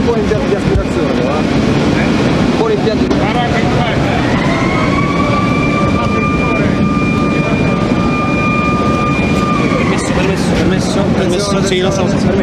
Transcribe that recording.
buon impianto di aspirazione, va? Un buon impianto di Permesso? Sì, lo so.